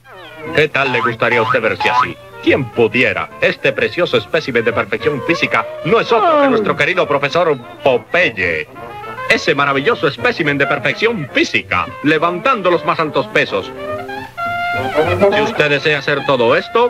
¿Qué tal le gustaría a usted verse así? ¿Quién pudiera? Este precioso espécimen de perfección física no es otro que nuestro querido profesor Popeye. Ese maravilloso espécimen de perfección física, levantando los más altos pesos. Si usted desea hacer todo esto,